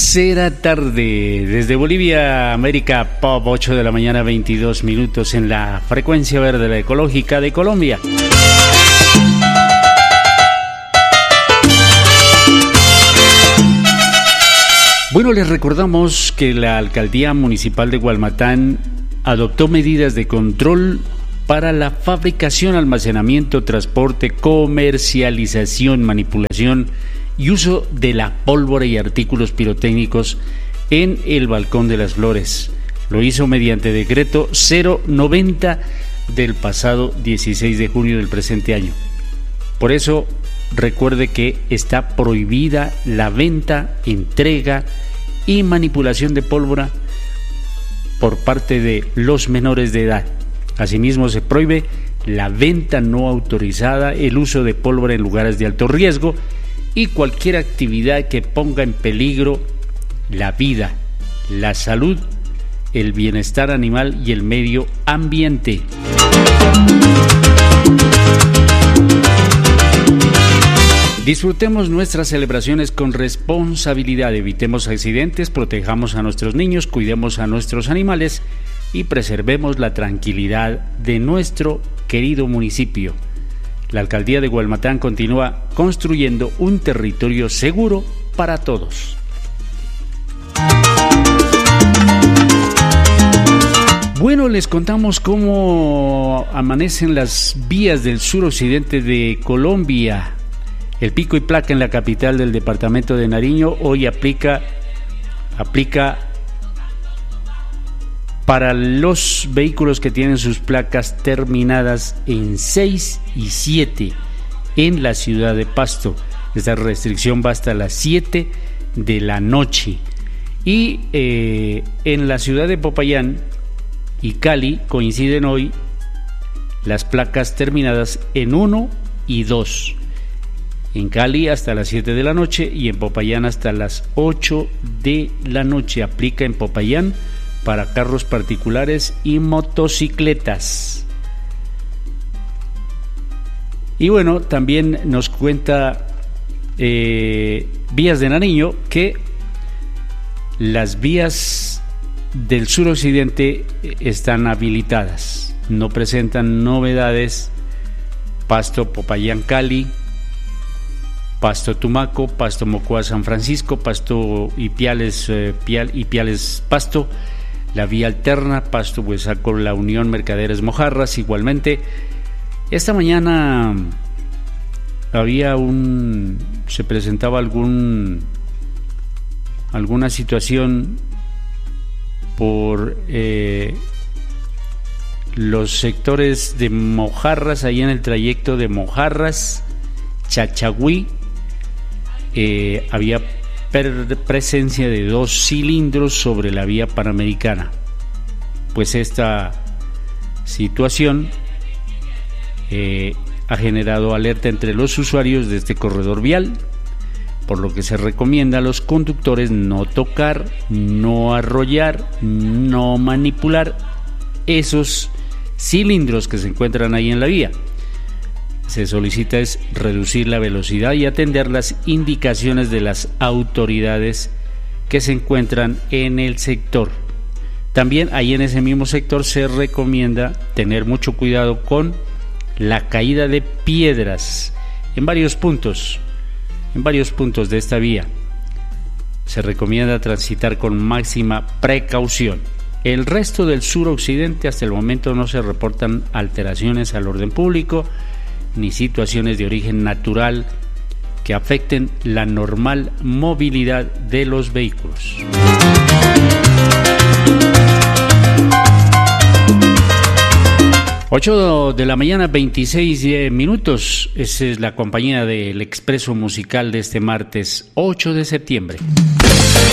Tercera tarde desde Bolivia, América Pop, 8 de la mañana, 22 minutos en la frecuencia verde, la ecológica de Colombia. Bueno, les recordamos que la Alcaldía Municipal de Gualmatán adoptó medidas de control para la fabricación, almacenamiento, transporte, comercialización, manipulación y uso de la pólvora y artículos pirotécnicos en el Balcón de las Flores. Lo hizo mediante decreto 090 del pasado 16 de junio del presente año. Por eso, recuerde que está prohibida la venta, entrega y manipulación de pólvora por parte de los menores de edad. Asimismo, se prohíbe la venta no autorizada, el uso de pólvora en lugares de alto riesgo y cualquier actividad que ponga en peligro la vida, la salud, el bienestar animal y el medio ambiente. Disfrutemos nuestras celebraciones con responsabilidad, evitemos accidentes, protejamos a nuestros niños, cuidemos a nuestros animales y preservemos la tranquilidad de nuestro querido municipio. La Alcaldía de Gualmatán continúa construyendo un territorio seguro para todos. Bueno, les contamos cómo amanecen las vías del suroccidente de Colombia. El pico y placa en la capital del departamento de Nariño hoy aplica para los vehículos que tienen sus placas terminadas en 6 y 7 en la ciudad de Pasto. Esta restricción va hasta las 7 de la noche. Y en la ciudad de Popayán y Cali coinciden hoy las placas terminadas en 1 y 2. En Cali hasta las 7 de la noche y en Popayán hasta las 8 de la noche. Aplica en Popayán para carros particulares y motocicletas. Y bueno, también nos cuenta Vías de Nariño que las vías del suroccidente están habilitadas, no presentan novedades. Pasto, Popayán, Cali, Pasto, Tumaco, Pasto, Mocoa, San Francisco, Pasto, Ipiales, Ipiales, Pasto. La vía alterna, Pasto, Huesaco, La Unión, Mercaderes, Mojarras. Igualmente, esta mañana se presentaba alguna situación por los sectores de Mojarras, ahí en el trayecto de Mojarras, Chachagüí. Había presencia de 2 cilindros sobre la vía panamericana. Pues esta situación ha generado alerta entre los usuarios de este corredor vial, por lo que se recomienda a los conductores no tocar, no arrollar, no manipular esos cilindros que se encuentran ahí en la vía. Se solicita es reducir la velocidad y atender las indicaciones de las autoridades que se encuentran en el sector. También ahí en ese mismo sector se recomienda tener mucho cuidado con la caída de piedras en varios puntos de esta vía. Se recomienda transitar con máxima precaución. El resto del suroccidente hasta el momento no se reportan alteraciones al orden público ni situaciones de origen natural que afecten la normal movilidad de los vehículos. 8 de la mañana, 26 minutos. Esa es la compañía del Expreso Musical de este martes 8 de septiembre.